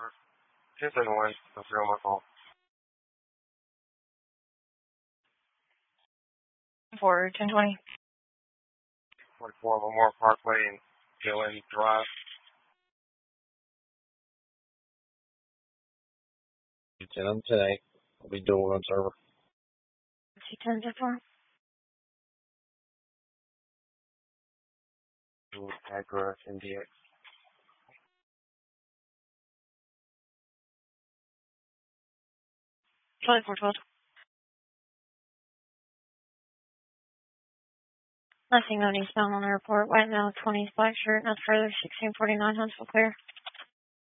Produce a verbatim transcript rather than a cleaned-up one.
two seven one, that's your my call. For ten twenty. forty-four Memorial Parkway and Gillen Drive. ten on today. I'll be dual run server. C ten to four. Address N D X. twenty-four twelve. Nothing on eastbound on the report. White Male twenty Black Shirt, not further, sixteen forty-nine Huntsville clear.